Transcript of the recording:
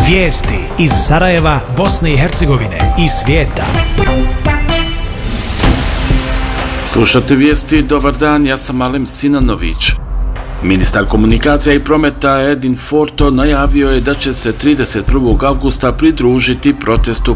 Vijesti iz Sarajeva, Bosne i Hercegovine i svijeta. Slušate vijesti, dobar dan, ja sam Alem Sinanović. Ministar komunikacija i prometa Edin Forto najavio je da će se 31. avgusta pridružiti protestu